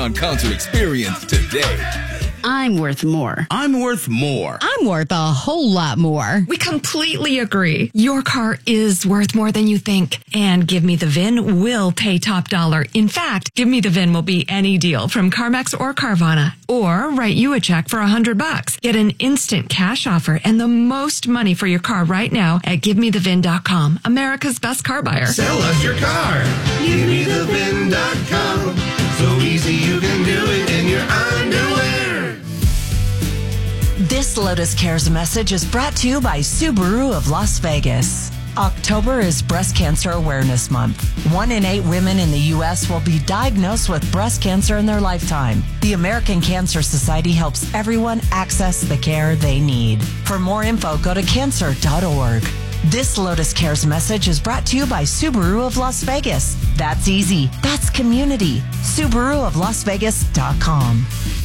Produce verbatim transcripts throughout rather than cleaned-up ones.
On concert experience today. I'm worth more. I'm worth more. I'm worth a whole lot more. We completely agree. Your car is worth more than you think. And Give Me the V I N will pay top dollar. In fact, Give Me the V I N will be any deal from CarMax or Carvana. Or write you a check for a hundred bucks. Get an instant cash offer and the most money for your car right now at give me the V I N dot com. America's best car buyer. Sell us your car. give me the V I N dot com. So easy you can do it in your underwear. This Lotus Cares message is brought to you by Subaru of Las Vegas. October is Breast Cancer Awareness Month. One in eight women in the U S will be diagnosed with breast cancer in their lifetime. The American Cancer Society helps everyone access the care they need. For more info, go to cancer dot org. This Lotus Cares message is brought to you by Subaru of Las Vegas. That's easy. That's community. Subaru of Las Vegas dot com.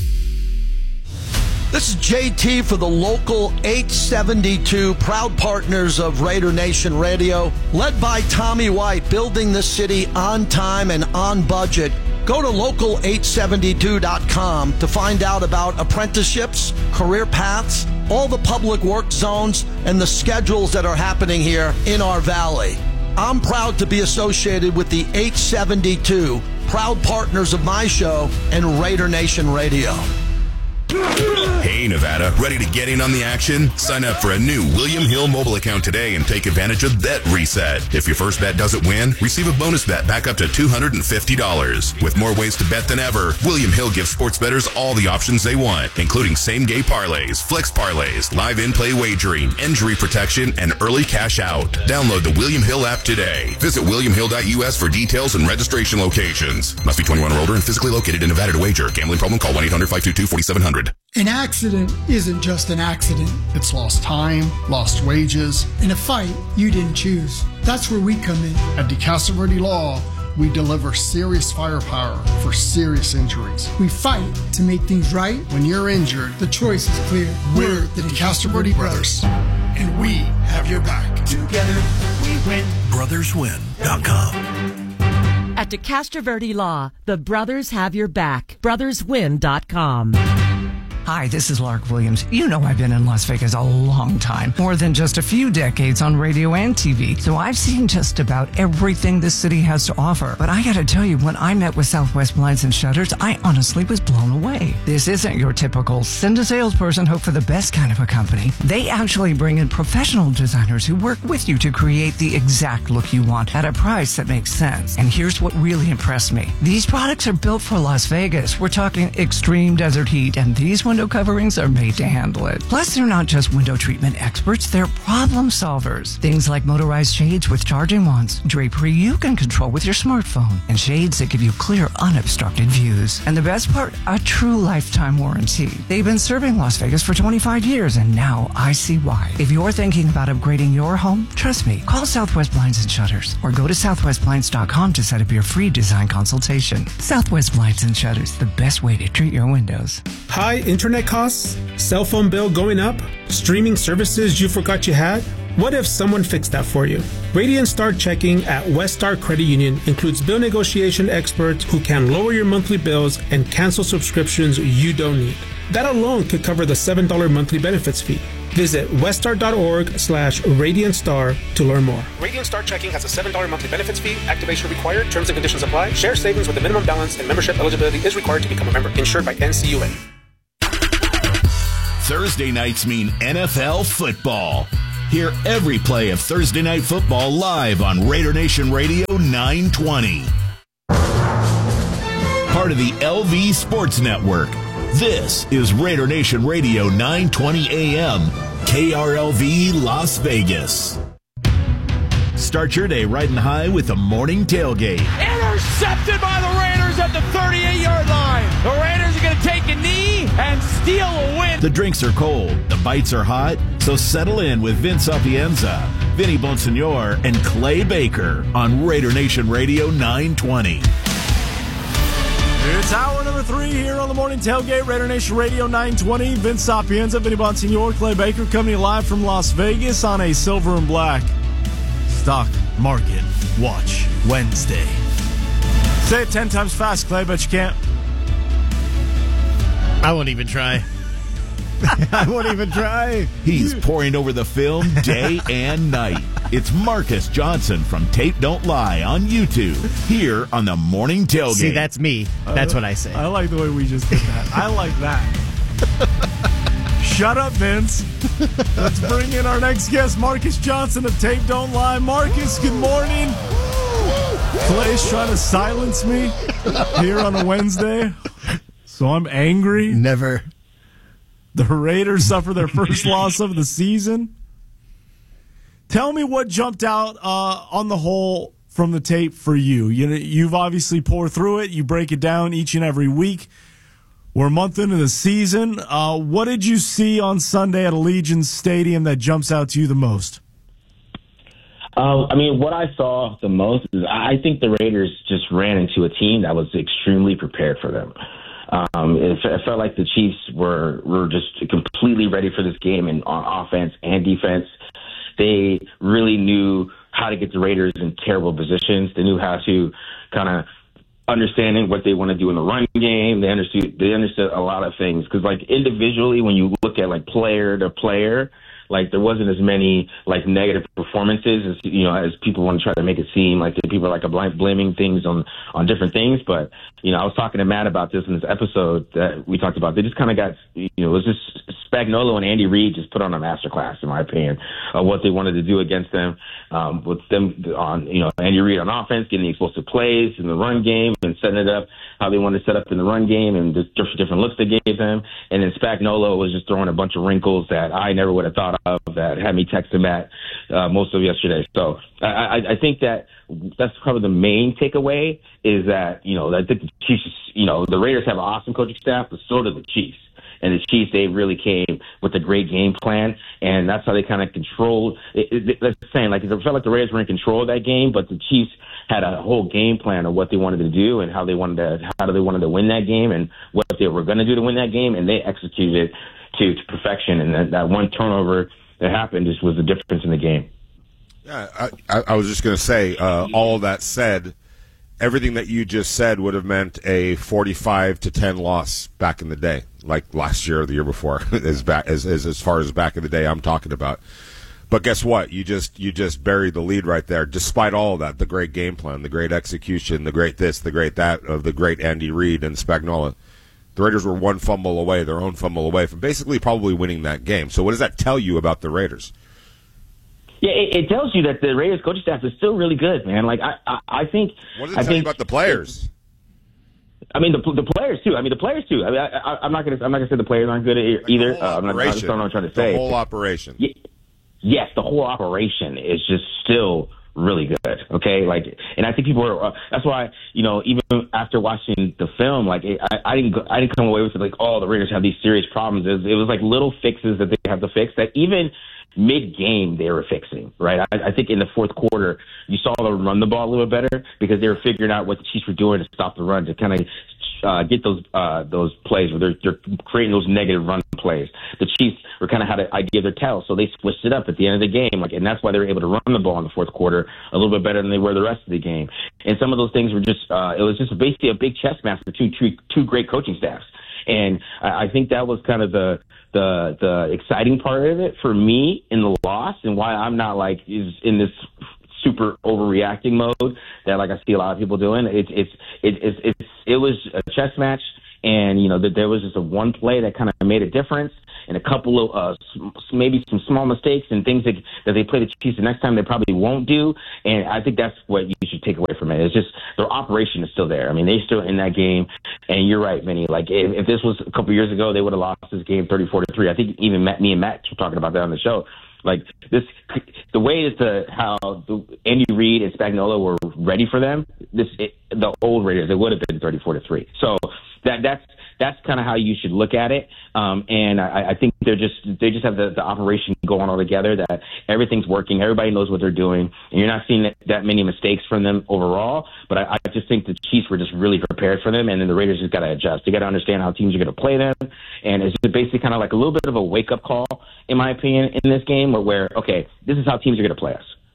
This is J T for the local eight seventy-two, proud partners of Raider Nation Radio, led by Tommy White, building the city on time and on budget. Go to local eight seventy-two dot com to find out about apprenticeships, career paths, all the public work zones, and the schedules that are happening here in our valley. I'm proud to be associated with the eight seventy-two, proud partners of my show and Raider Nation Radio. Hey, Nevada, ready to get in on the action? Sign up for a new William Hill mobile account today and take advantage of Bet Reset. If your first bet doesn't win, receive a bonus bet back up to two hundred fifty dollars. With more ways to bet than ever, William Hill gives sports bettors all the options they want, including same-game parlays, flex parlays, live in-play wagering, injury protection, and early cash out. Download the William Hill app today. Visit william hill dot u s for details and registration locations. Must be twenty-one or older and physically located in Nevada to wager. Gambling problem? Call one eight hundred five two two four seven zero zero. An accident isn't just an accident. It's lost time, lost wages, and a fight you didn't choose. That's where we come in. At DeCastro Verde Law, we deliver serious firepower for serious injuries. We fight to make things right. When you're injured, the choice is clear. We're the DeCastro Verde Brothers, and we have your back. Together, we win. brothers win dot com. At DeCastro Verde Law, the brothers have your back. brothers win dot com. Hi, this is Lark Williams. You know I've been in Las Vegas a long time, more than just a few decades on radio and T V. So I've seen just about everything this city has to offer. But I gotta tell you, when I met with Southwest Blinds and Shutters, I honestly was blown away. This isn't your typical send a salesperson, hope for the best kind of a company. They actually bring in professional designers who work with you to create the exact look you want at a price that makes sense. And here's what really impressed me. These products are built for Las Vegas. We're talking extreme desert heat, and these ones window coverings are made to handle it. Plus, they're not just window treatment experts, they're problem solvers. Things like motorized shades with charging wands, drapery you can control with your smartphone, and shades that give you clear, unobstructed views. And the best part, a true lifetime warranty. They've been serving Las Vegas for twenty-five years, and now I see why. If you're thinking about upgrading your home, trust me, call Southwest Blinds and Shutters, or go to southwest blinds dot com to set up your free design consultation. Southwest Blinds and Shutters, the best way to treat your windows. High internet costs? Cell phone bill going up? Streaming services you forgot you had? What if someone fixed that for you? Radiant Star Checking at West Star Credit Union includes bill negotiation experts who can lower your monthly bills and cancel subscriptions you don't need. That alone could cover the seven dollars monthly benefits fee. Visit weststar.org slash Radiant Star to learn more. Radiant Star Checking has a seven dollars monthly benefits fee. Activation required. Terms and conditions apply. Share savings with a minimum balance and membership eligibility is required to become a member. Insured by N C U A. Thursday nights mean N F L football. Hear every play of Thursday Night Football live on Raider Nation Radio nine twenty. Part of the L V Sports Network. This is Raider Nation Radio nine twenty A M, K R L V Las Vegas. Start your day riding high with the morning tailgate. Intercepted by the Raiders at the thirty-eight-yard line. The Raiders are going to take a knee and steal a win. The drinks are cold, the bites are hot, so settle in with Vince Sapienza, Vinny Bonsignor, and Clay Baker on Raider Nation Radio nine twenty. It's hour number three here on the morning tailgate, Raider Nation Radio nine twenty. Vince Sapienza, Vinny Bonsignor, Clay Baker coming live from Las Vegas on a silver and black Stock Market Watch Wednesday. Say it ten times fast, Clay, but you can't. I won't even try. I won't even try. He's poring over the film day and night. It's Marcus Johnson from Tape Don't Lie on YouTube, here on the Morning Tailgate. See, that's me. That's what I say. I like the way we just did that. I like that. Shut up, Vince. Let's bring in our next guest, Marcus Johnson of Tape Don't Lie. Marcus, good morning. Clay's trying to silence me here on a Wednesday, so I'm angry. Never. The Raiders suffer their first loss of the season. Tell me what jumped out uh, on the whole from the tape for you. you. You've obviously poured through it. You break it down each and every week. We're a month into the season. Uh, what did you see on Sunday at Allegiant Stadium that jumps out to you the most? Uh, I mean, what I saw the most is I think the Raiders just ran into a team that was extremely prepared for them. Um, it, it felt like the Chiefs were were just completely ready for this game, and on offense and defense. They really knew how to get the Raiders in terrible positions. They knew how to kind of understanding what they want to do in the run game. They understood they understood a lot of things because, like, individually, when you look at like player to player, like there wasn't as many like negative performances as you know as people want to try to make it seem like people are like a blaming things on on different things. But you know, I was talking to Matt about this in this episode that we talked about. They just kind of got you know it was just Spagnuolo and Andy Reid just put on a masterclass, in my opinion, of what they wanted to do against them. Um, with them on you know Andy Reid on offense, getting the explosive plays in the run game and setting it up how they wanted to set up in the run game and the different looks they gave them. And then Spagnuolo was just throwing a bunch of wrinkles that I never would have thought of that had me texting Matt uh, most of yesterday. So I, I, I think that that's probably the main takeaway is that, you know, I think the Chiefs, you know, the Raiders have an awesome coaching staff, but so do the Chiefs. And the Chiefs, they really came with a great game plan, and that's how they kind of controlled. It, it, that's the same. Like, it felt like the Raiders were in control of that game, but the Chiefs had a whole game plan of what they wanted to do and how they wanted to how they wanted to win that game and what they were going to do to win that game, and they executed it to, to perfection. And that, that one turnover that happened just was the difference in the game. Yeah, I, I, I was just going to say, uh, all that said, everything that you just said would have meant a forty-five to ten loss back in the day, like last year or the year before, as back as, as as far as back in the day I'm talking about. But guess what? You just you just buried the lead right there. Despite all of that, the great game plan, the great execution, the great this, the great that of the great Andy Reid and Spagnuolo, the Raiders were one fumble away, their own fumble away from basically probably winning that game. So what does that tell you about the Raiders? Yeah, it, it tells you that the Raiders coaching staff is still really good, man. Like I, I, I think. What does it I tell think, you about the players? I mean, the the players too. I mean, the players too. I mean, I, I, I'm not gonna I'm not gonna say the players aren't good like either. Uh, I'm not, that's not what I'm trying to say. The whole operation. Yeah, yes, the whole operation is just still really good. Okay, like, and I think people are. Uh, that's why you know, even after watching the film, like, it, I, I didn't go, I didn't come away with it like, oh, the Raiders have these serious problems. It was, it was like little fixes that they have to fix that even mid-game they were fixing, right? I, I think in the fourth quarter, you saw them run the ball a little better because they were figuring out what the Chiefs were doing to stop the run, to kind of uh, get those uh, those plays where they're, they're creating those negative run plays. The Chiefs were kind of had an idea of their tail, so they switched it up at the end of the game, like, and that's why they were able to run the ball in the fourth quarter a little bit better than they were the rest of the game. And some of those things were just, uh, it was just basically a big chess match for two, two, two great coaching staffs. And I, I think that was kind of the, the the exciting part of it for me in the loss, and why I'm not like is in this super overreacting mode that like I see a lot of people doing. It's it's it's it's, it's it was a chess match, and you know that there was just a one play that kind of made a difference, and a couple of uh, maybe some small mistakes and things that that they play the Chiefs the next time they probably won't do. And I think that's what you should take away from it. It's just their operation is still there. I mean, they're still in that game. And you're right, Vinny. Like, if, if this was a couple years ago, they would have lost this game thirty-four to three. I think even Matt, me and Matt were talking about that on the show. Like, this, the way as to how the, Andy Reid and Spagnuolo were ready for them, this it, the old Raiders, it would have been thirty-four to three. So that that's that's kind of how you should look at it. Um, and I, I think they're just they just have the, the operation going all together, that everything's working, everybody knows what they're doing, and you're not seeing that, that many mistakes from them overall. But I, I just think the Chiefs were just really prepared for them, and then the Raiders just got to adjust. They got to understand how teams are going to play them, and it's just basically kind of like a little bit of a wake up call, in my opinion, in this game, where, where okay, this is how teams are going to play us.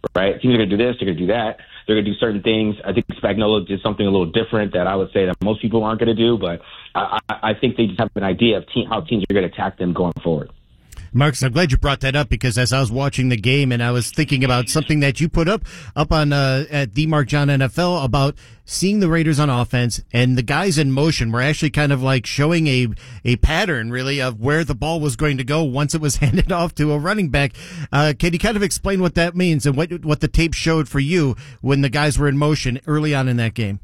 right? Teams are going to do this, they're going to do that, they're going to do certain things. I think Spagnuolo did something a little different that I would say that most people aren't going to do, but I, I, I think they just have an idea of team, how teams are going to attack them going forward. Marcus, I'm glad you brought that up because as I was watching the game and I was thinking about something that you put up up on uh, at D Mark John N F L about seeing the Raiders on offense and the guys in motion were actually kind of like showing a a pattern really of where the ball was going to go once it was handed off to a running back. Uh, can you kind of explain what that means and what what the tape showed for you when the guys were in motion early on in that game?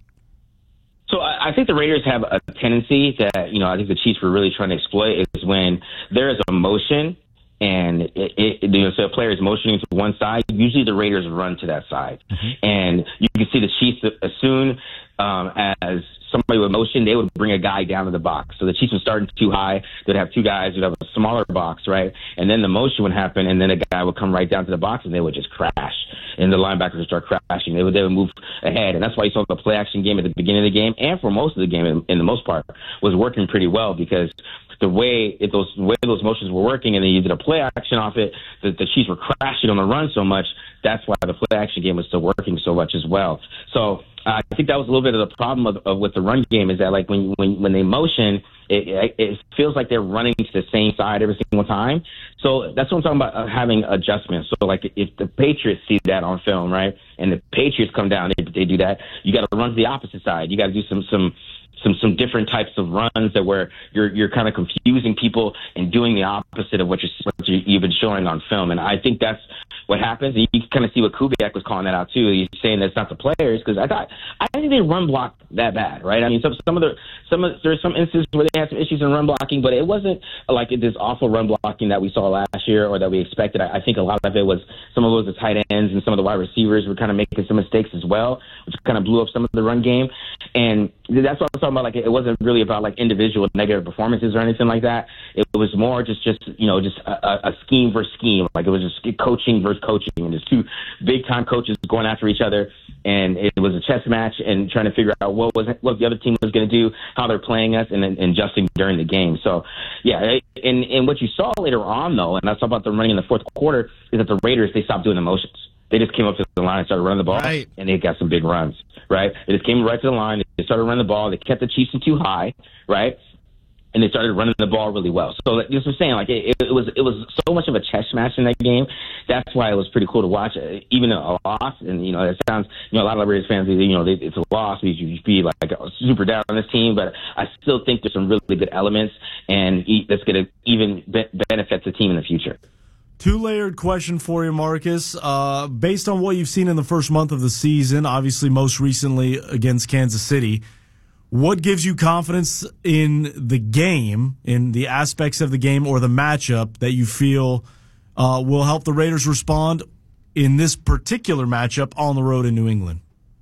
So I think the Raiders have a tendency that, you know, I think the Chiefs were really trying to exploit is when there is a motion and it, it, you know, so a player is motioning to one side, usually the Raiders run to that side. Mm-hmm. And you can see the Chiefs as soon um, as somebody with motion, they would bring a guy down to the box. So the Chiefs would start too high. They'd have two guys who'd have a smaller box, right? And then the motion would happen, and then a guy would come right down to the box, and they would just crash. And the linebackers would start crashing. They would, they would move ahead. And that's why you saw the play-action game at the beginning of the game, and for most of the game, in, in the most part, was working pretty well because the way it, those the way those motions were working, and then you did a play action off it, the, the Chiefs were crashing on the run so much. That's why the play action game was still working so much as well. So uh, I think that was a little bit of the problem of, of with the run game is that like when when when they motion, it, it feels like they're running to the same side every single time. So that's what I'm talking about, uh, having adjustments. So like if the Patriots see that on film, right, and the Patriots come down, they, they do that. You got to run to the opposite side. You got to do some some. some some different types of runs that where you're you're kind of confusing people and doing the opposite of what you're what you, you've been showing on film. And I think that's what happens. And you can kind of see what Kubiak was calling that out too. He's saying that's not the players because I thought I didn't think they run block that bad, right? I mean, some some of the some of there's some instances where they had some issues in run blocking, but it wasn't like this awful run blocking that we saw last year or that we expected. I, I think a lot of it was some of it was the tight ends and some of the wide receivers were kind of making some mistakes as well, which kind of blew up some of the run game. And that's what I'm talking about. Like it wasn't really about like individual negative performances or anything like that. It was more just just you know just a, a scheme versus scheme. Like it was just coaching versus coaching, and just two big time coaches going after each other. And it was a chess match and trying to figure out what was what the other team was going to do, how they're playing us, and, and adjusting during the game. So, yeah, and, and what you saw later on, though, and I saw about them running in the fourth quarter, is that the Raiders, they stopped doing the motions. They just came up to the line and started running the ball, right, and they got some big runs, right? They just came right to the line. They started running the ball. They kept the Chiefs in too high, right? And they started running the ball really well. So like, just was saying, like it, it was it was so much of a chess match in that game. That's why it was pretty cool to watch, even a loss. And you know, it sounds, you know, a lot of Raiders fans, you know, they, it's a loss. You should be like super down on this team, but I still think there's some really good elements, and that's going to even be- benefit the team in the future. Two-layered question for you, Marcus. Uh, based on what you've seen in the first month of the season, obviously most recently against Kansas City, what gives you confidence in the game, in the aspects of the game or the matchup that you feel uh, will help the Raiders respond in this particular matchup on the road in New England?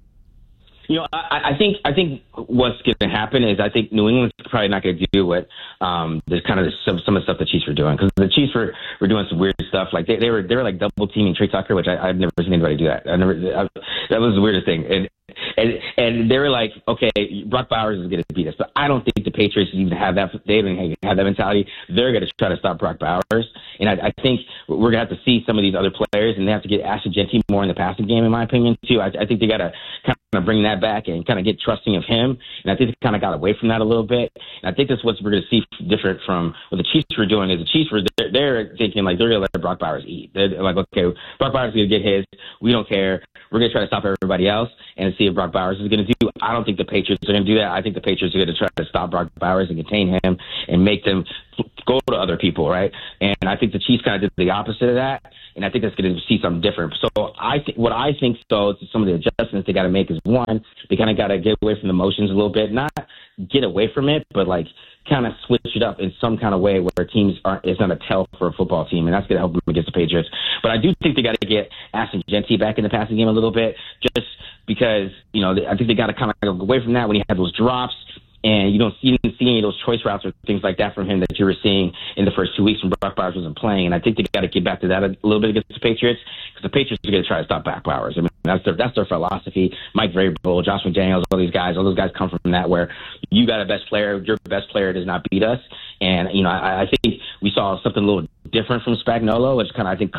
You know, I, I think I think what's going to happen is I think New England's probably not going to do what um, the kind of the, some some of the stuff the Chiefs were doing, because the Chiefs were, were doing some weird stuff. Like they, they were they were like double teaming Trey Tucker, which I, I've never seen anybody do that. I never I, that was the weirdest thing. And and and they were like, okay, Brock Bowers is going to beat us, but I don't think the Patriots even have that. They don't even have that mentality. They're going to try to stop Brock Bowers, and I, I think we're going to have to see some of these other players, and they have to get Ashton Jeanty more in the passing game, in my opinion, too. I, I think they got to kind of bring that back and kind of get trusting of him. And I think they kind of got away from that a little bit. And I think that's what we're going to see different from what the Chiefs were doing. Is the Chiefs were they're, they're thinking like they're going to let Brock Bowers eat. They're like, okay, Brock Bowers is going to get his. We don't care. We're going to try to stop everybody else and see if Brock Bowers is going to do. I don't think the Patriots are going to do that. I think the Patriots are going to try to stop Brock Bowers and contain him and make them go to other people, right? And I think the Chiefs kind of did the opposite of that, and I think that's going to see something different. So I think what I think so is some of the adjustments they got to make is one, they kind of got to get away from the motions a little bit, not get away from it, but like kind of switch it up in some kind of way where teams aren't, it's not a tell for a football team, and that's going to help them against the Patriots. But I do think they got to get Ashton Jeanty back in the passing game a little bit, just because, you know, I think they got to kind of go away from that when he had those drops. And you don't see, you didn't see any of those choice routes or things like that from him that you were seeing in the first two weeks when Brock Bowers wasn't playing. And I think they got to get back to that a little bit against the Patriots, because the Patriots are going to try to stop Brock Bowers. I mean, that's their that's their philosophy. Mike Vrabel, Josh McDaniels, all these guys, all those guys come from that, where you got a best player, your best player does not beat us. And you know, I, I think we saw something a little different from Spagnuolo, which kind of I think caught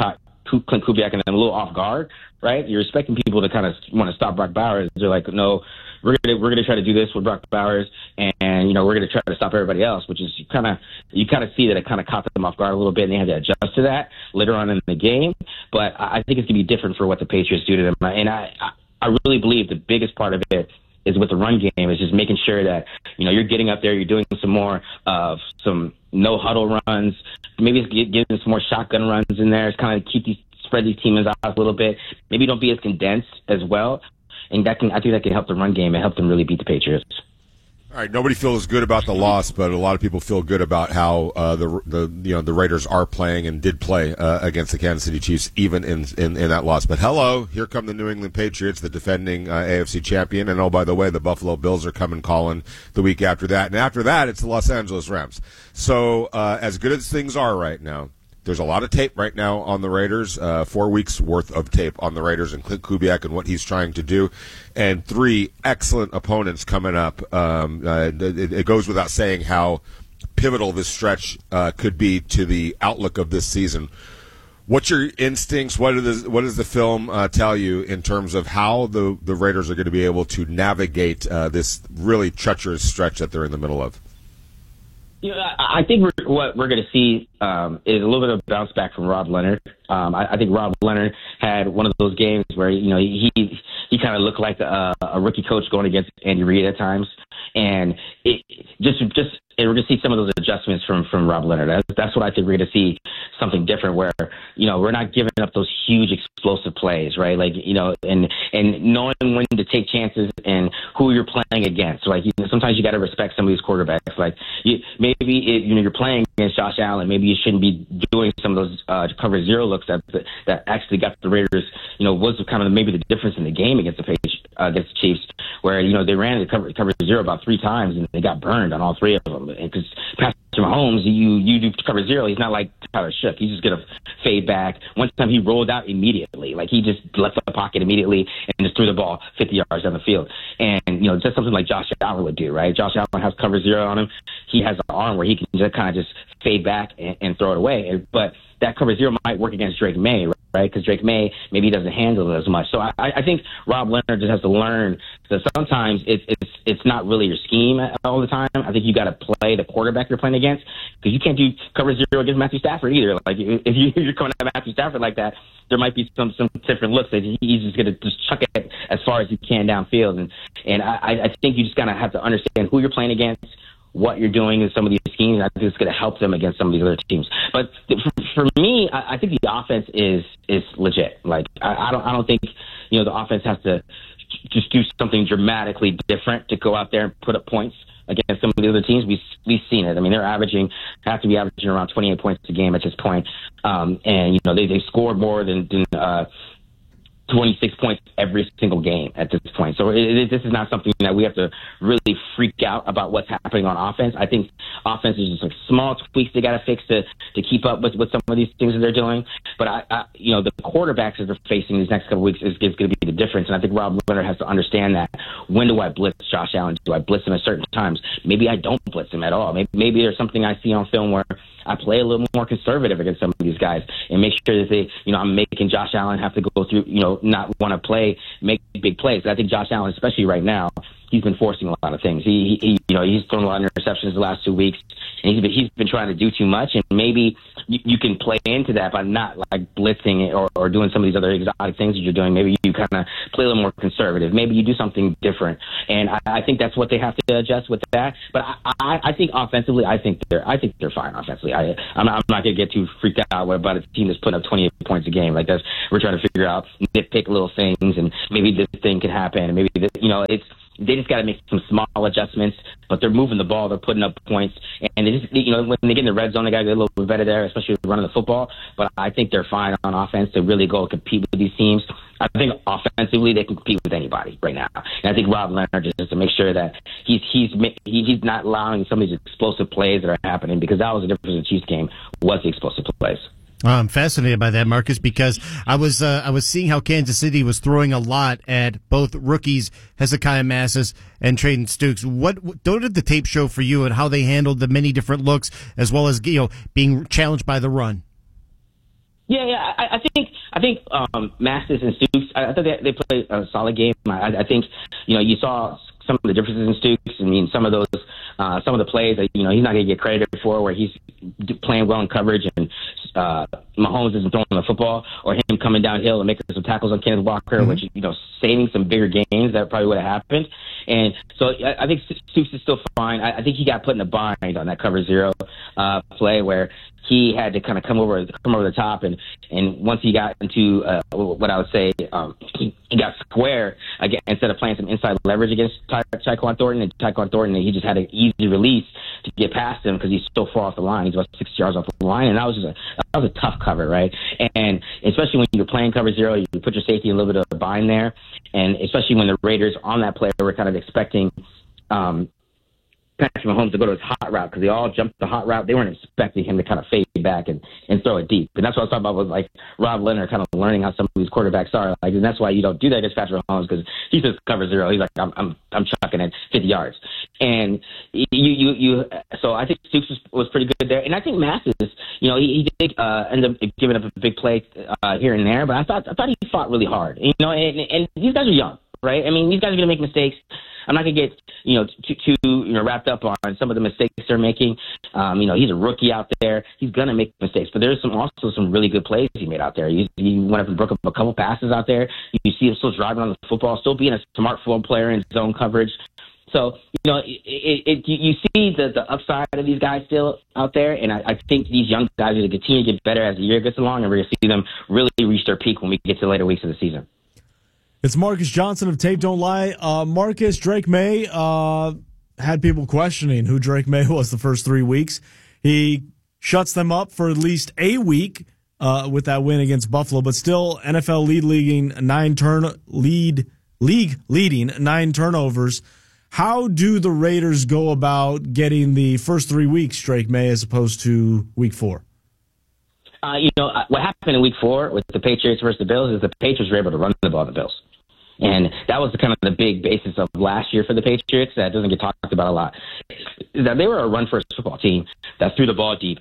Clint Kubiak and then a little off guard, right? You're expecting people to kind of want to stop Brock Bowers. They're like, no, we're gonna we're gonna try to do this with Brock Bowers, and, and you know we're gonna try to stop everybody else, which is kind of you kind of see that it kind of caught them off guard a little bit, and they had to adjust to that later on in the game. But I think it's gonna be different for what the Patriots do to them, and I I really believe the biggest part of it is with the run game is just making sure that, you know, you're getting up there, you're doing some more of some no huddle runs, maybe it's getting some more shotgun runs in there. It's kind of keep these, spread these teams out a little bit. Maybe don't be as condensed as well. And that can, I think that can help the run game and help them really beat the Patriots. All right, nobody feels good about the loss, but a lot of people feel good about how uh, the the you know the Raiders are playing and did play uh, against the Kansas City Chiefs, even in, in in that loss. But hello, here come the New England Patriots, the defending uh, A F C champion, and oh by the way, the Buffalo Bills are coming calling the week after that, and after that, it's the Los Angeles Rams. So uh, as good as things are right now, there's a lot of tape right now on the Raiders, uh, four weeks worth of tape on the Raiders and Clint Kubiak and what he's trying to do, and three excellent opponents coming up. Um, uh, it, it goes without saying how pivotal this stretch uh, could be to the outlook of this season. What's your instincts? What, are the, what does the film uh, tell you in terms of how the, the Raiders are going to be able to navigate uh, this really treacherous stretch that they're in the middle of? You know, I think we're, what we're going to see um, is a little bit of a bounce back from Rob Leonard. Um, I, I think Rob Leonard had one of those games where, you know, he he kind of looked like a, a rookie coach going against Andy Reid at times, and it just just and we're going to see some of those adjustments from from Rob Leonard. That's, that's what I think we're going to see, something different where, you know, we're not giving up those huge explosive plays, right? Like, you know, and and knowing when to take chances and who you're playing against. Like, you know, sometimes you got to respect some of these quarterbacks. Like, you, maybe it, you know you're playing against Josh Allen, maybe you shouldn't be doing some of those uh, cover zero looks that that actually got the Raiders. You know, was kind of maybe the difference in the game against the Patriots, uh, against the Chiefs, where you know they ran the cover cover zero about three times and they got burned on all three of them. Because Patrick Mahomes, you you do cover zero, he's not like Tyler Shook. He's just gonna fade back. One time he rolled out immediately, like he just left the pocket immediately and just threw the ball fifty yards down the field. And you know, just something like Josh Allen would do, right? Josh Allen has cover zero on him. He has an arm where he can just kind of just fade back and, and throw it away. But that cover zero might work against Drake May, right? Because Drake May maybe doesn't handle it as much. So I, I think Rob Leonard just has to learn that sometimes it's it's it's not really your scheme all the time. I think you got to play the quarterback you're playing against, because you can't do cover zero against Matthew Stafford either. Like if you, you're coming at Matthew Stafford like that, there might be some some different looks that he's just going to just chuck it as far as he can downfield. And and I, I think you just kind of have to understand who you're playing against, what you're doing in some of these schemes. I think it's going to help them against some of these other teams. But for, for me, I, I think the offense is is legit. Like I, I don't I don't think you know the offense has to just do something dramatically different to go out there and put up points against some of the other teams. We we've seen it. I mean, they're averaging have to be averaging around twenty-eight points a game at this point, um, and you know they they scored more than. than uh, twenty-six points every single game at this point. So it, it, this is not something that we have to really freak out about what's happening on offense. I think offense is just like small tweaks they got to fix to to keep up with, with some of these things that they're doing. But I, I you know, the quarterbacks that they're facing these next couple of weeks is, is going to be the difference. And I think Rob Leonard has to understand that. When do I blitz Josh Allen? Do I blitz him at certain times? Maybe I don't blitz him at all. Maybe, maybe there's something I see on film where I play a little more conservative against some of these guys and make sure that they, you know, I'm making Josh Allen have to go through, you know, not want to play, make big plays. I think Josh Allen, especially right now, he's been forcing a lot of things. He, he you know, he's thrown a lot of interceptions the last two weeks, and he's been, he's been trying to do too much. And maybe you, you can play into that by not like blitzing or, or doing some of these other exotic things that you're doing. Maybe you kind of play a little more conservative. Maybe you do something different. And I, I think that's what they have to adjust with that. But I, I, I think offensively, I think they're, I think they're fine offensively. I, I'm not, I'm not going to get too freaked out about a team that's putting up twenty-eight points a game. Like that's, we're trying to figure out, nitpick little things, and maybe this thing could happen. And maybe this, you know, it's. They just got to make some small adjustments, but they're moving the ball. They're putting up points, and they just, you know, when they get in the red zone, they got to get a little bit better there, especially running the football. But I think they're fine on offense to really go compete with these teams. I think offensively they can compete with anybody right now, and I think Rob Leonard just has to make sure that he's he's he's not allowing some of these explosive plays that are happening, because that was the difference in the Chiefs game, was the explosive plays. I'm fascinated by that, Marcus, because I was uh, I was seeing how Kansas City was throwing a lot at both rookies, Hezekiah Massis and Trayden Stukes. What, what did the tape show for you, and how they handled the many different looks, as well as, you know, being challenged by the run? Yeah, yeah. I, I think I think um, Mastis and Stooks. I, I thought they, they played a solid game. I, I think you know you saw some of the differences in Stooks. I mean, some of those, uh, some of the plays that you know he's not going to get credited for, where he's playing well in coverage and uh, Mahomes isn't throwing the football, or him coming downhill and making some tackles on Kenneth Walker, mm-hmm. which you know saving some bigger games that probably would have happened. And so I, I think Stooks is still fine. I, I think he got put in a bind on that cover zero uh, play where he had to kind of come over come over the top, and, and once he got into uh, what I would say, um, he got square again, instead of playing some inside leverage against Ty- Tyquan Thornton, and Tyquan Thornton, he just had an easy release to get past him because he's so far off the line. He's about six yards off the line, and that was just a that was a tough cover, right? And especially when you're playing cover zero, you put your safety in a little bit of a bind there, and especially when the Raiders on that play were kind of expecting um, Patrick Mahomes to go to his hot route because they all jumped the hot route. They weren't expecting him to kind of fade back and, and throw it deep. And that's what I was talking about with like Rob Leonard kind of learning how some of these quarterbacks are. Like, and that's why you don't do that against Patrick Mahomes because he says cover zero. He's like, I'm I'm I'm chucking it fifty yards. And you you you. So I think Stoops was, was pretty good there. And I think Massis, you know, he, he did uh, end up giving up a big play uh, here and there, but I thought I thought he fought really hard. You know, and, and these guys are young, right? I mean, these guys are going to make mistakes. I'm not going to get, you know, too, too, you know, wrapped up on some of the mistakes they're making. Um, you know, he's a rookie out there. He's going to make mistakes. But there's some also some really good plays he made out there. He, he went up and broke up a couple passes out there. You see him still driving on the football, still being a smart football player in zone coverage. So, you know, it, it, it, you see the, the upside of these guys still out there. And I, I think these young guys are going to continue to get better as the year gets along. And we're going to see them really reach their peak when we get to the later weeks of the season. It's Marcus Johnson of Tape Don't Lie. Uh, Marcus, Drake May uh, had people questioning who Drake May was the first three weeks. He shuts them up for at least a week uh, with that win against Buffalo, but still N F L lead leading nine turn lead league leading nine turnovers. How do the Raiders go about getting the first three weeks, Drake May, as opposed to week four? Uh, you know, what happened in week four with the Patriots versus the Bills is the Patriots were able to run the ball on the Bills. And that was the, kind of the big basis of last year for the Patriots that doesn't get talked about a lot. That they were a run-first football team that threw the ball deep.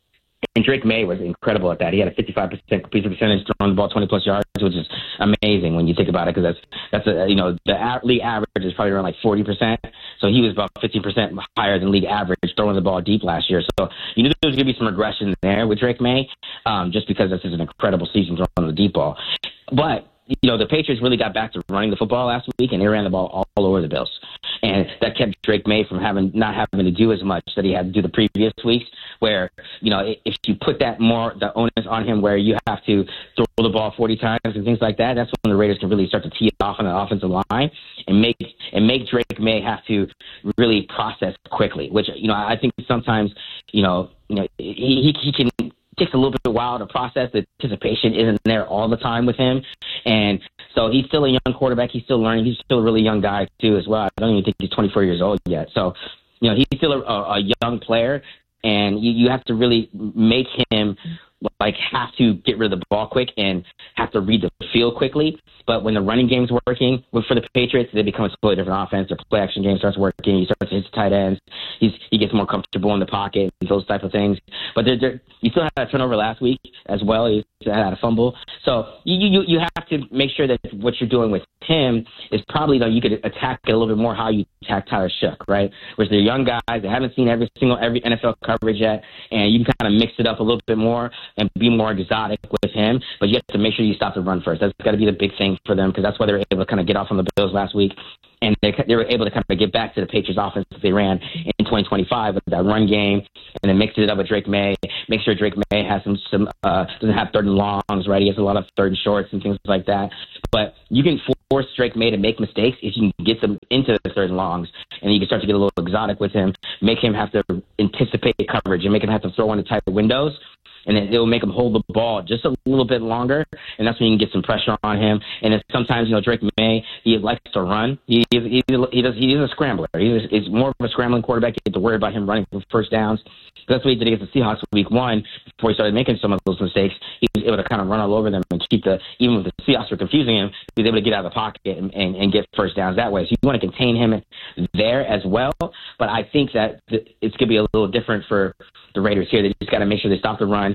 And Drake May was incredible at that. He had a fifty-five percent completion percentage, throwing the ball twenty-plus yards, which is amazing when you think about it because that's, that's a, you know, the league average is probably around like forty percent. So he was about fifteen percent higher than league average throwing the ball deep last year. So you knew there was going to be some regression there with Drake May um, just because this is an incredible season throwing the deep ball. But you know, the Patriots really got back to running the football last week, and they ran the ball all, all over the Bills. And that kept Drake May from having not having to do as much that he had to do the previous weeks, where, you know, if you put that more, the onus on him where you have to throw the ball forty times and things like that, that's when the Raiders can really start to tee it off on the offensive line and make and make Drake May have to really process quickly, which, you know, I think sometimes, you know, you know he, he can – takes a little bit of a while to process. The anticipation isn't there all the time with him. And so he's still a young quarterback. He's still learning. He's still a really young guy, too, as well. I don't even think he's twenty-four years old yet. So, you know, he's still a, a young player, and you, you have to really make him, like, have to get rid of the ball quick and have to read the field quickly. But when the running game's working for the Patriots, they become a totally different offense. Their play-action game starts working. He starts to hit tight ends. He's, he gets more comfortable in the pocket and those type of things. But they're, they're, you still had a turnover last week as well. He had a fumble. So you, you you have to make sure that what you're doing with him is probably, you know, you could attack it a little bit more how you attack Tyler Shough, right? Whereas they're young guys. They haven't seen every single every N F L coverage yet, and you can kind of mix it up a little bit more and be more exotic with him. But you have to make sure you stop the run first. That's got to be the big thing for them because that's why they were able to kind of get off on the Bills last week. And they, they were able to kind of get back to the Patriots offense that they ran in twenty twenty-five with that run game, and then mix it up with Drake May. Make sure Drake May has some some uh, doesn't have third and longs, right? He has a lot of third and shorts and things like that. But you can force Drake May to make mistakes if you can get them into the third and longs, and you can start to get a little exotic with him. Make him have to anticipate coverage and make him have to throw on the tight windows. And it will make him hold the ball just a little bit longer, and that's when you can get some pressure on him. And then sometimes, you know, Drake May, he likes to run. He he, he does he's a scrambler. He's, he's more of a scrambling quarterback. You have to worry about him running for first downs. That's what he did against the Seahawks week one. Before he started making some of those mistakes, he was able to kind of run all over them and keep the even with the Seahawks were confusing him, he was able to get out of the pocket and, and, and get first downs that way. So you want to contain him there as well. But I think that it's going to be a little different for the Raiders here. They just got to make sure they stop the run,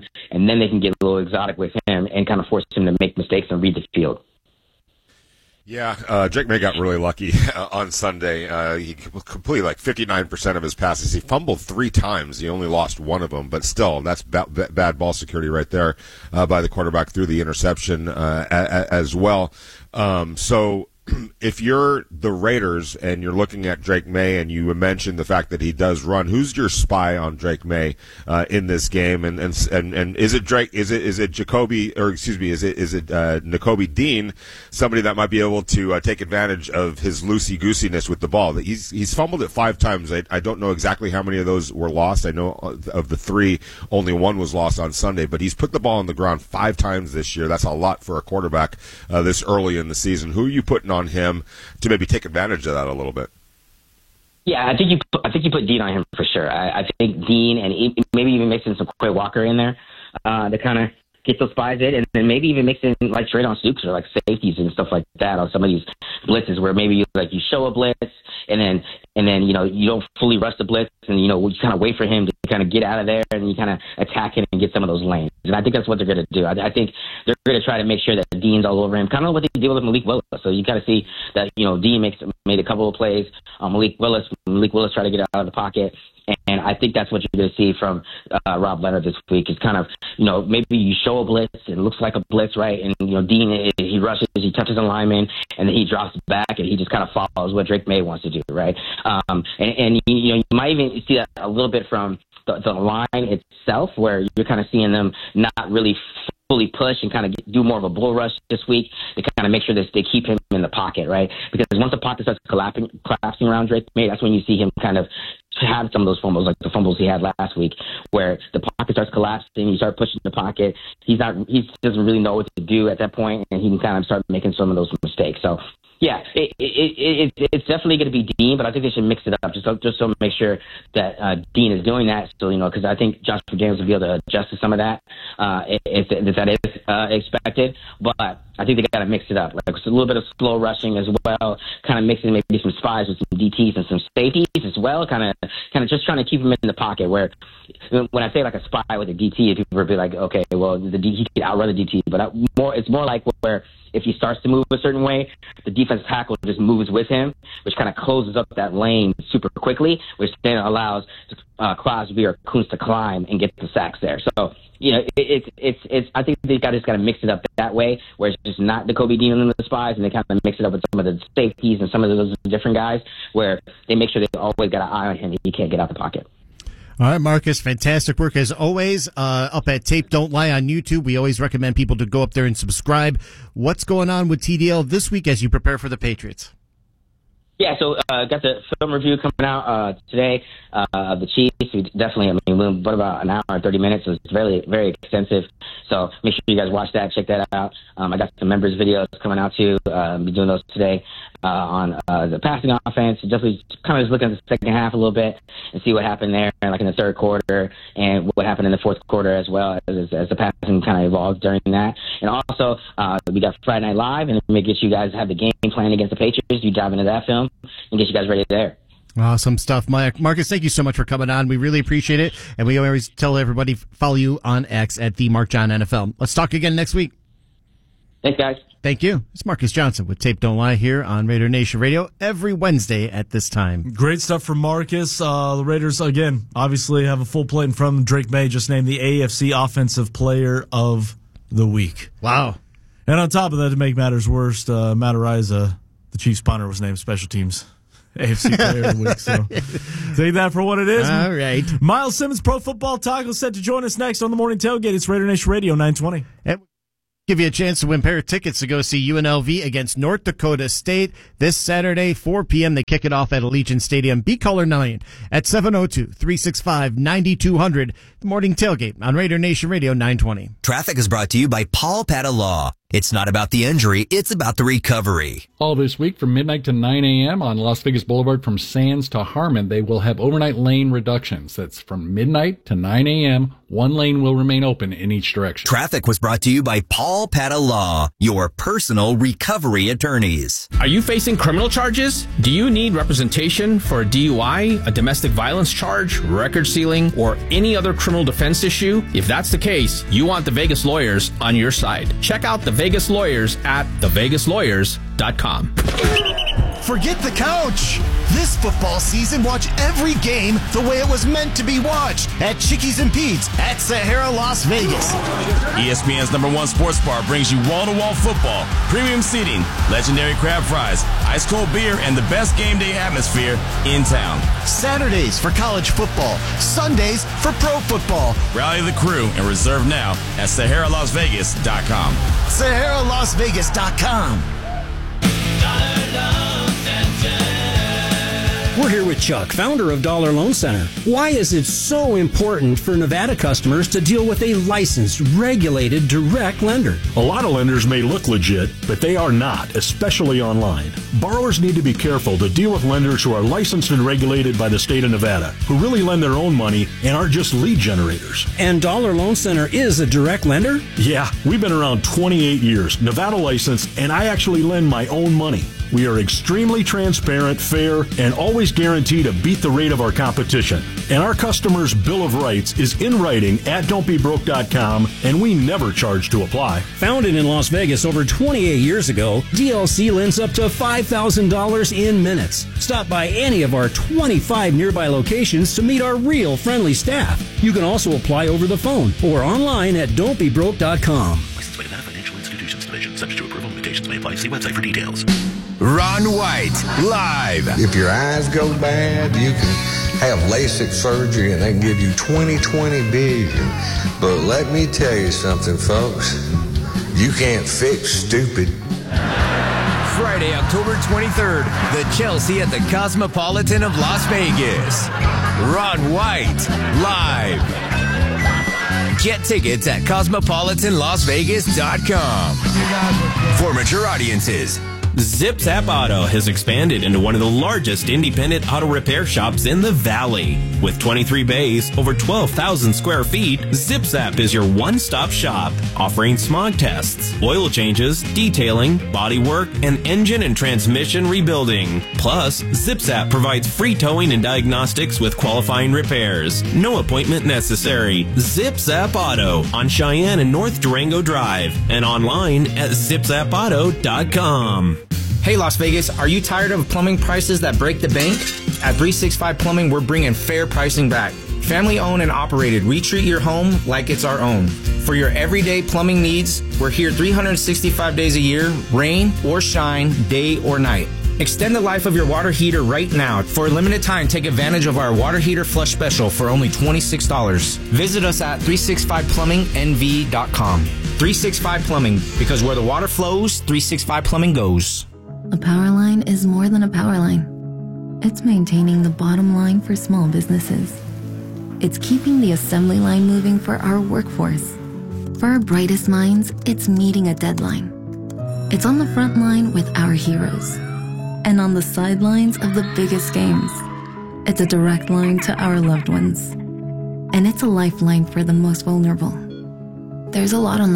and then they can get a little exotic with him and kind of force him to make mistakes and read the field. Yeah, uh, Drake May got really lucky uh, on Sunday. Uh, he completed like fifty-nine percent of his passes. He fumbled three times. He only lost one of them, but still, that's ba- bad ball security right there uh, by the quarterback through the interception uh, a- a- as well. Um, so if you're the Raiders and you're looking at Drake May and you mentioned the fact that he does run, who's your spy on Drake May uh, in this game? And, and and and is it Drake? Is it is it Jacoby or excuse me? Is it is it uh, Nakobe Dean? Somebody that might be able to uh, take advantage of his loosey goosiness with the ball. He's he's fumbled it five times. I, I don't know exactly how many of those were lost. I know of the three, only one was lost on Sunday. But he's put the ball on the ground five times this year. That's a lot for a quarterback uh, this early in the season. Who are you putting on him to maybe take advantage of that a little bit? Yeah, I think you. Put, I think you put Dean on him for sure. I, I think Dean and he, maybe even mixing some Quay Walker in there uh, to kind of get those spies in, and then maybe even mixing like Tre'Davious Stoops or like safeties and stuff like that on some of these blitzes where maybe you like you show a blitz and then and then you know you don't fully rush the blitz and you know you kind of wait for him to kind of get out of there and you kind of attack it and get some of those lanes. And I think that's what they're going to do. I, I think they're going to try to make sure that Dean's all over him, kind of what they did with Malik Willis. So you kind of see that you know Dean makes made a couple of plays on Malik Willis. Malik Willis tried to get out of the pocket. And I think that's what you're going to see from uh, Rob Leonard this week is kind of, you know, maybe you show a blitz and it looks like a blitz, right? And, you know, Dean, he rushes, he touches a lineman, and then he drops back and he just kind of follows what Drake May wants to do, right? Um, and, and, you know, you might even see that a little bit from the, the line itself where you're kind of seeing them not really fully push and kind of get, do more of a bull rush this week to kind of make sure that they keep him in the pocket, right? Because once the pocket starts collapsing, collapsing around Drake May, that's when you see him kind of have some of those fumbles, like the fumbles he had last week, where the pocket starts collapsing, you start pushing the pocket. He's not, he doesn't really know what to do at that point, and he can kind of start making some of those mistakes. So, yeah, it, it, it, it, it's definitely going to be Dean, but I think they should mix it up just, just to make sure that uh, Dean is doing that. So, you know, because I think Josh McDaniels will be able to adjust to some of that uh, if, if that is uh, expected. But I think they got to mix it up, like a little bit of slow rushing as well, kind of mixing maybe some spies with some D Ts and some safeties as well, kind of, kind of just trying to keep him in the pocket. Where when I say like a spy with a D T, people will be like, okay, well, the D T he can outrun the D T, but I, more, it's more like where if he starts to move a certain way, the defensive tackle just moves with him, which kind of closes up that lane super quickly, which then allows uh, Crosby or Kuntz to climb and get the sacks there. So, you know, it's it, it's it's. I think they got just got to mix it up that way, where it's just not the Kobe Dean and the spies, and they kind of mix it up with some of the safeties and some of those different guys, where they make sure they always got an eye on him. He can't get out the pocket. All right, Marcus, fantastic work as always. Uh, up at Tape Don't Lie on YouTube, we always recommend people to go up there and subscribe. What's going on with T D L this week as you prepare for the Patriots? Yeah, so uh, got the film review coming out uh, today uh, of the Chiefs. We definitely, I mean, what about an hour and thirty minutes? So it's very, very extensive. So make sure you guys watch that, check that out. Um, I got some members videos coming out too. Uh, I'll be doing those today uh, on uh, the passing offense. Definitely kind of just looking at the second half a little bit and see what happened there, like in the third quarter, and what happened in the fourth quarter as well as, as the passing kind of evolved during that. And also, uh, we got Friday Night Live, and we get you guys have the game plan against the Patriots. You dive into that film and get you guys ready there. Awesome stuff, Mike. Marcus, thank you so much for coming on. We really appreciate it. And we always tell everybody, follow you on X at the Mark John N F L. Let's talk again next week. Thanks, guys. Thank you. It's Marcus Johnson with Tape Don't Lie here on Raider Nation Radio every Wednesday at this time. Great stuff from Marcus. Uh, the Raiders, again, obviously have a full plate in front of them. Drake May just named the A F C Offensive Player of the Week. Wow. And on top of that, to make matters worse, uh, Matt Araiza, the Chiefs punter, was named Special Teams A F C Player of the Week. So take that for what it is. All right. Miles Simmons, Pro Football Talk, is set to join us next on the Morning Tailgate. It's Raider Nation Radio nine twenty. And give you a chance to win a pair of tickets to go see U N L V against North Dakota State this Saturday, four p.m. They kick it off at Allegiant Stadium. Be caller nine at seven oh two, three six five, nine two hundred. The Morning Tailgate on Raider Nation Radio nine twenty. Traffic is brought to you by Paul Pata Law. It's not about the injury, it's about the recovery. All this week from midnight to nine a.m. on Las Vegas Boulevard from Sands to Harmon, they will have overnight lane reductions. That's from midnight to nine a.m. One lane will remain open in each direction. Traffic was brought to you by Paul Pata Law, your personal recovery attorneys. Are you facing criminal charges? Do you need representation for a D U I, a domestic violence charge, record sealing, or any other criminal defense issue? If that's the case, you want the Vegas Lawyers on your side. Check out the Vegas Lawyers at the vegas lawyers dot com. Forget the couch. This football season, watch every game the way it was meant to be watched at Chickies and Pete's at Sahara Las Vegas. E S P N's number one sports bar brings you wall-to-wall football, premium seating, legendary crab fries, ice-cold beer, and the best game day atmosphere in town. Saturdays for college football, Sundays for pro football. Rally the crew and reserve now at Sahara Las Vegas dot com. Sahara Las Vegas dot com. We're here with Chuck, founder of Dollar Loan Center. Why is it so important for Nevada customers to deal with a licensed, regulated, direct lender? A lot of lenders may look legit, but they are not, especially online. Borrowers need to be careful to deal with lenders who are licensed and regulated by the state of Nevada, who really lend their own money and aren't just lead generators. And Dollar Loan Center is a direct lender? Yeah, we've been around twenty-eight years, Nevada licensed, and I actually lend my own money. We are extremely transparent, fair, and always guarantee to beat the rate of our competition. And our customers' Bill of Rights is in writing at don't be broke dot com, and we never charge to apply. Founded in Las Vegas over twenty-eight years ago, D L C lends up to five thousand dollars in minutes. Stop by any of our twenty-five nearby locations to meet our real friendly staff. You can also apply over the phone or online at don't be broke dot com. Licensed by Nevada Financial Institutions Division. Subject to approval. Limitations may apply. See website for details. Ron White, live. If your eyes go bad, you can have LASIK surgery and they can give you twenty twenty vision. But let me tell you something, folks. You can't fix stupid. Friday, October twenty-third, the Chelsea at the Cosmopolitan of Las Vegas. Ron White, live. Get tickets at cosmopolitan las vegas dot com. For mature audiences, ZipZap Auto has expanded into one of the largest independent auto repair shops in the Valley. With twenty-three bays, over twelve thousand square feet, ZipZap is your one-stop shop, offering smog tests, oil changes, detailing, body work, and engine and transmission rebuilding. Plus, ZipZap provides free towing and diagnostics with qualifying repairs. No appointment necessary. ZipZap Auto on Cheyenne and North Durango Drive and online at zip zap auto dot com. Hey Las Vegas, are you tired of plumbing prices that break the bank? At three sixty-five Plumbing, we're bringing fair pricing back. Family owned and operated, we treat your home like it's our own. For your everyday plumbing needs, we're here three hundred sixty-five days a year, rain or shine, day or night. Extend the life of your water heater right now. For a limited time, take advantage of our water heater flush special for only twenty-six dollars. Visit us at three sixty-five plumbing n v dot com. three sixty-five Plumbing, because where the water flows, three sixty-five Plumbing goes. A power line is more than a power line. It's maintaining the bottom line for small businesses. It's keeping the assembly line moving for our workforce. For our brightest minds, it's meeting a deadline. It's on the front line with our heroes. And on the sidelines of the biggest games. It's a direct line to our loved ones. And it's a lifeline for the most vulnerable. There's a lot on the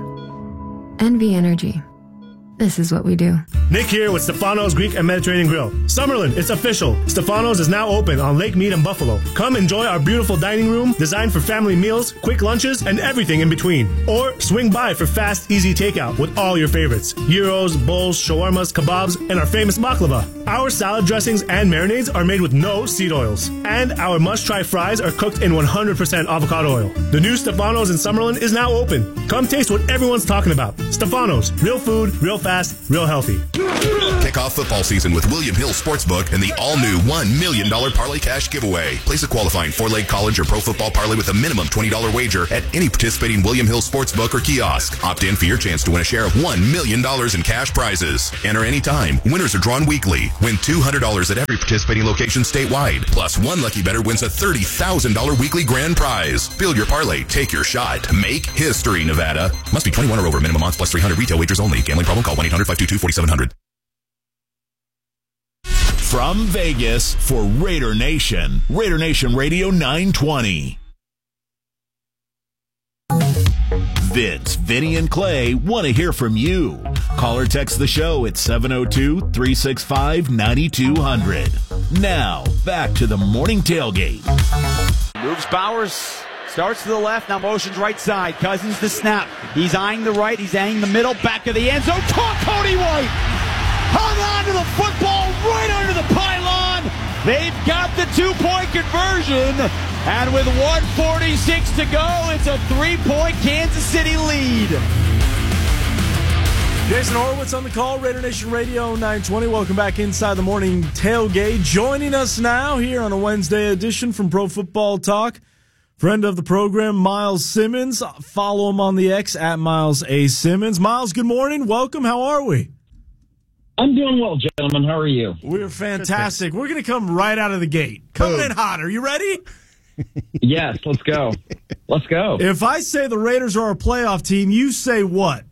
line. N V Energy. This is what we do. Nick here with Stefano's Greek and Mediterranean Grill. Summerlin, it's official. Stefano's is now open on Lake Mead and Buffalo. Come enjoy our beautiful dining room designed for family meals, quick lunches, and everything in between. Or swing by for fast, easy takeout with all your favorites. Gyros, bowls, shawarmas, kebabs, and our famous baklava. Our salad dressings and marinades are made with no seed oils. And our must-try fries are cooked in one hundred percent avocado oil. The new Stefano's in Summerlin is now open. Come taste what everyone's talking about. Stefano's, real food, real fast, real healthy. Kick off football season with William Hill Sportsbook and the all-new one million dollars Parlay Cash giveaway. Place a qualifying four-leg college or pro football parlay with a minimum twenty dollars wager at any participating William Hill Sportsbook or kiosk. Opt in for your chance to win a share of one million dollars in cash prizes. Enter anytime. Winners are drawn weekly. Win two hundred dollars at every participating location statewide. Plus, one lucky bettor wins a thirty thousand dollars weekly grand prize. Build your parlay. Take your shot. Make history, Nevada. Must be twenty-one or over. Minimum odds plus three hundred. Retail wagers only. Gambling problem? Call one eight hundred five two two four seven zero zero. From Vegas for Raider Nation, Raider Nation Radio nine twenty. Vince, Vinny, and Clay want to hear from you. Call or text the show at seven oh two, three six five, nine two zero zero. Now, back to the morning tailgate. Moves Bowers. Starts to the left, now motions right side. Cousins the snap. He's eyeing the right, he's eyeing the middle, back of the end zone. Caught Cody White! Hung on to the football right under the pylon. They've got the two-point conversion. And with one forty-six to go, it's a three-point Kansas City lead. Jason Horowitz on the call, Raider Nation Radio nine twenty. Welcome back inside the morning tailgate. Joining us now here on a Wednesday edition from Pro Football Talk. Friend of the program, Miles Simmons. Follow him on the X at Miles A. Simmons. Miles, good morning. Welcome. How are we? I'm doing well, gentlemen. How are you? We're fantastic. We're going to come right out of the gate. Coming in hot. Are you ready? Yes, let's go. Let's go. If I say the Raiders are a playoff team, you say what?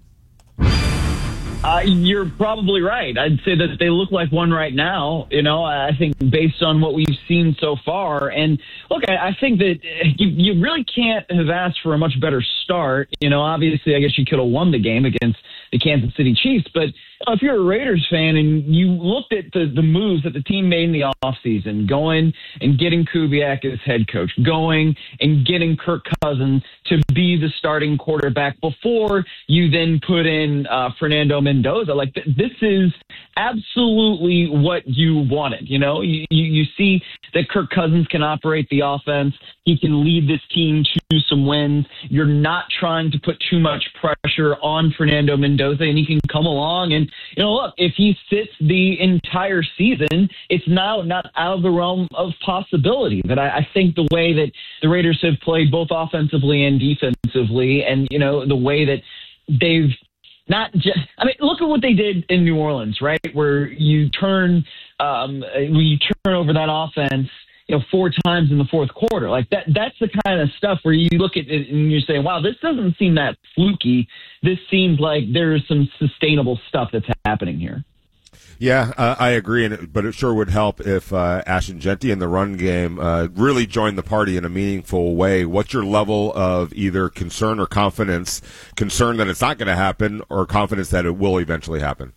Uh, you're probably right. I'd say that they look like one right now. You know, I think based on what we've seen so far. And look, I, I think that you, you really can't have asked for a much better start. You know, obviously, I guess you could have won the game against the Kansas City Chiefs. But you know, if you're a Raiders fan and you looked at the, the moves that the team made in the offseason, going and getting Kubiak as head coach, going and getting Kirk Cousins to be the starting quarterback before you then put in uh, Fernando Mendoza, like th- this is absolutely what you wanted. You know, you, you, you see that Kirk Cousins can operate the offense. He can lead this team to some wins. You're not trying to put too much pressure on Fernando Mendoza, and he can come along and, you know, look, if he sits the entire season, it's now not out of the realm of possibility. But I, I think the way that the Raiders have played both offensively and defensively, and, you know, the way that they've not just, I mean, look at what they did in New Orleans, right? Where you turn, um, you turn over that offense, you know, four times in the fourth quarter. Like that, that's the kind of stuff where you look at it and you're saying, wow, this doesn't seem that fluky. This seems like there's some sustainable stuff that's happening here. Yeah, uh, I agree, and it, but it sure would help if uh, Ashton Genty in the run game uh, really joined the party in a meaningful way. What's your level of either concern or confidence? Concern that it's not going to happen, or confidence that it will eventually happen?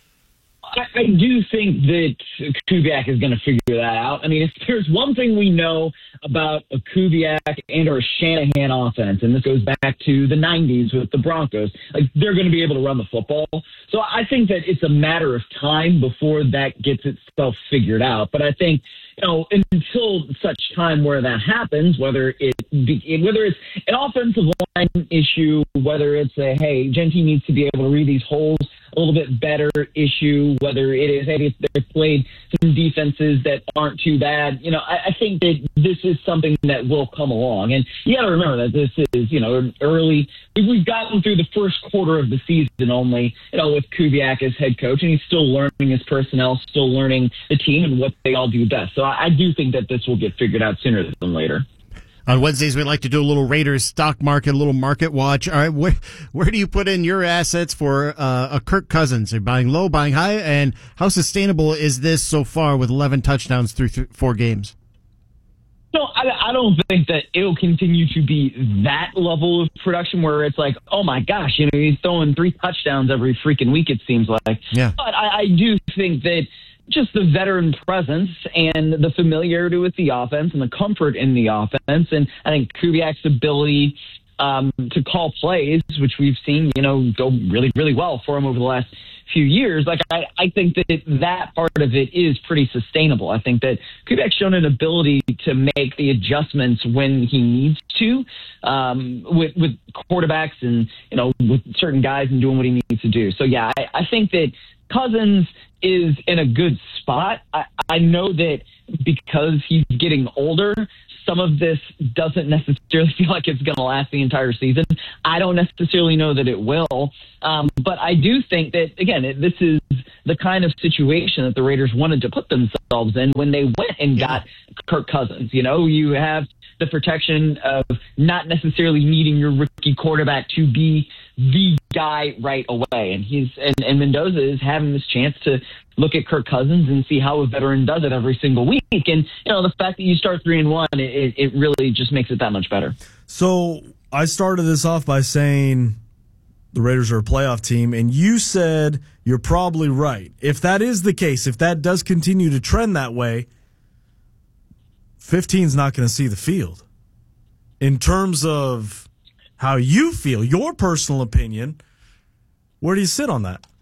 I, I do think that Kubiak is going to figure that out. I mean, if there's one thing we know about a Kubiak and or a Shanahan offense, and this goes back to the nineties with the Broncos, like they're going to be able to run the football. So I think that it's a matter of time before that gets itself figured out. But I think, you know, until such time where that happens, whether it be, whether it's an offensive line issue, whether it's a, hey, Genty needs to be able to read these holes a little bit better issue, whether it is, hey, they've played some defenses that aren't too bad. You know, I, I think that this is something that will come along. And you got to remember that this is, you know, early. We've gotten through the first quarter of the season only, you know, with Kubiak as head coach, and he's still learning his personnel, still learning the team and what they all do best. So I, I do think that this will get figured out sooner than later. On Wednesdays, we like to do a little Raiders stock market, a little market watch. All right, where, where do you put in your assets for uh, a Kirk Cousins? Are you buying low, buying high? And how sustainable is this so far with eleven touchdowns through th- four games? No, I, I don't think that it'll continue to be that level of production where it's like, oh my gosh, you know, he's throwing three touchdowns every freaking week, it seems like. Yeah. But I, I do think that just the veteran presence and the familiarity with the offense and the comfort in the offense, and I think Kubiak's ability um, to call plays, which we've seen, you know, go really, really well for him over the last few years. Like, I, I think that it, that part of it is pretty sustainable. I think that Kubiak's shown an ability to make the adjustments when he needs to, um, with, with quarterbacks and, you know, with certain guys and doing what he needs to do. So, yeah, I, I think that Cousins is in a good spot. I, I know that because he's getting older, some of this doesn't necessarily feel like it's going to last the entire season. I don't necessarily know that it will. Um, but I do think that, again, it, this is the kind of situation that the Raiders wanted to put themselves in when they went and yeah. got Kirk Cousins. You know, you have the protection of not necessarily needing your rookie quarterback to be the guy right away. And he's and, and Mendoza is having this chance to look at Kirk Cousins and see how a veteran does it every single week. And, you know, the fact that you start three and one, it, it really just makes it that much better. So I started this off by saying the Raiders are a playoff team, and you said you're probably right. If that is the case, if that does continue to trend that way, fifteen's not going to see the field. In terms of how you feel, your personal opinion, where do you sit on that?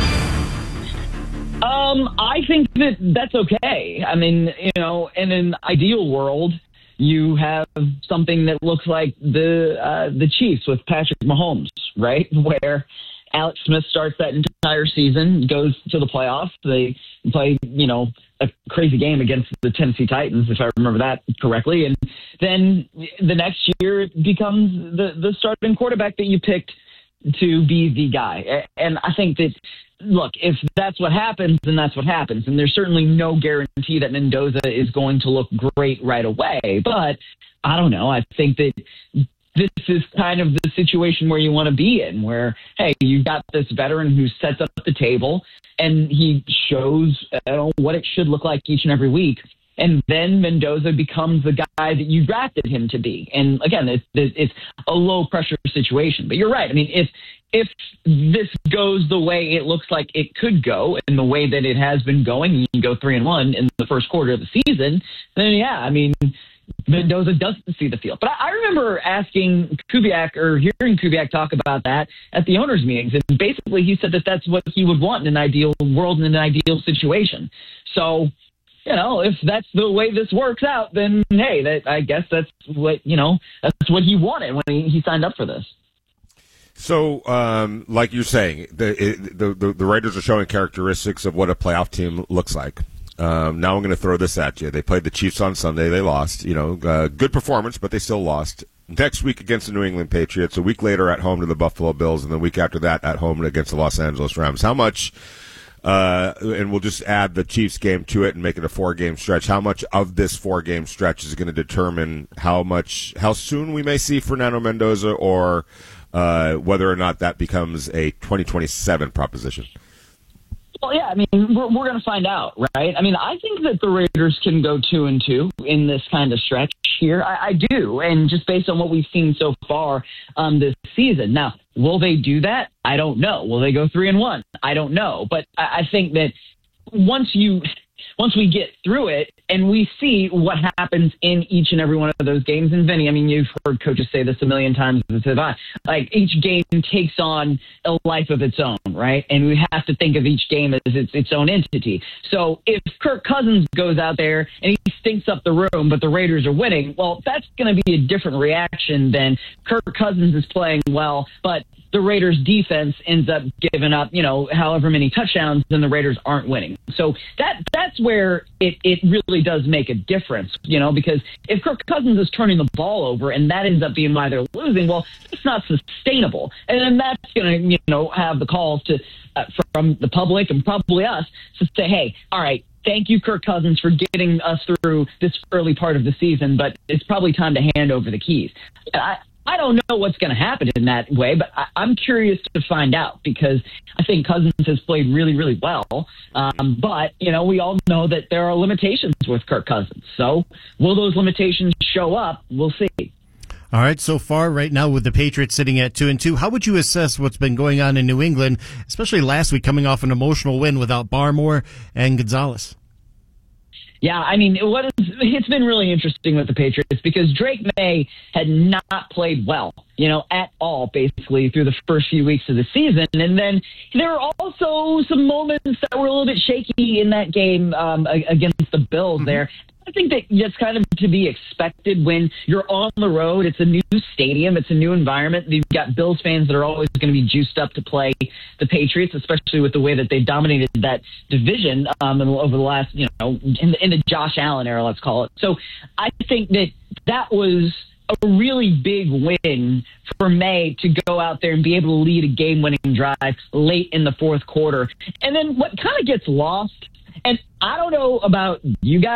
Um, I think that that's okay. I mean, you know, in an ideal world, you have something that looks like the uh, the Chiefs with Patrick Mahomes, right? Where Alex Smith starts that entire season, goes to the playoffs. They play, you know, a crazy game against the Tennessee Titans, if I remember that correctly. And then the next year it becomes the, the starting quarterback that you picked to be the guy. And I think that, look, if that's what happens, then that's what happens. And there's certainly no guarantee that Mendoza is going to look great right away. But I don't know. I think that this is kind of the situation where you want to be in, where, hey, you've got this veteran who sets up the table and he shows uh, what it should look like each and every week. And then Mendoza becomes the guy that you drafted him to be. And again, it's, it's a low pressure situation. But you're right. I mean, if if this goes the way it looks like it could go, in the way that it has been going, you can go three and one in the first quarter of the season, then yeah, I mean, Mendoza doesn't see the field. But I, I remember asking Kubiak, or hearing Kubiak talk about that at the owners' meetings, and basically he said that that's what he would want in an ideal world, in an ideal situation. So, you know, if that's the way this works out, then hey, that I guess that's what, you know, that's what he wanted when he, he signed up for this. So, um, like you're saying, the, it, the the the Raiders are showing characteristics of what a playoff team looks like. Um, now I'm going to throw this at you. They played the Chiefs on Sunday. They lost. You know, uh, good performance, but they still lost. Next week against the New England Patriots. A week later at home to the Buffalo Bills, and the week after that at home against the Los Angeles Rams. How much? Uh, and we'll just add the Chiefs game to it and make it a four-game stretch. How much of this four-game stretch is going to determine how much, how soon we may see Fernando Mendoza, or uh, whether or not that becomes a twenty twenty-seven proposition? Well, yeah, I mean, we're, we're going to find out, right? I mean, I think that the Raiders can go two and two in this kind of stretch here. I, I do, and just based on what we've seen so far um, this season. Now, will they do that? I don't know. Will they go three and one? I don't know. But I, I think that once you, once we get through it and we see what happens in each and every one of those games, and Vinny, I mean, you've heard coaches say this a million times, as have I, like each game takes on a life of its own, right? And we have to think of each game as its, its own entity. So if Kirk Cousins goes out there and he stinks up the room, but the Raiders are winning, well, that's going to be a different reaction than Kirk Cousins is playing well, but the Raiders defense ends up giving up, you know, however many touchdowns, and the Raiders aren't winning. So that that's where it, it really does make a difference, you know, because if Kirk Cousins is turning the ball over and that ends up being why they're losing, well, it's not sustainable. And then that's going to, you know, have the calls to uh, from the public and probably us to say, hey, all right, thank you, Kirk Cousins, for getting us through this early part of the season, but it's probably time to hand over the keys. I, I don't know what's going to happen in that way, but I, I'm curious to find out, because I think Cousins has played really, really well. Um, but, you know, we all know that there are limitations with Kirk Cousins. So will those limitations show up? We'll see. All right, so far right now with the Patriots sitting at two and two, how would you assess what's been going on in New England, especially last week coming off an emotional win without Barmore and Gonzalez? Yeah, I mean, what is, it's been really interesting with the Patriots, because Drake May had not played well you know, at all, basically, through the first few weeks of the season. And then there were also some moments that were a little bit shaky in that game um, against the Bills mm-hmm. there. I think that that's kind of to be expected when you're on the road. It's a new stadium. It's a new environment. You've got Bills fans that are always going to be juiced up to play the Patriots, especially with the way that they dominated that division um, over the last, you know, in the, in the Josh Allen era, let's call it. So I think that that was a really big win for May to go out there and be able to lead a game-winning drive late in the fourth quarter. And then what kind of gets lost, and I don't know about you guys,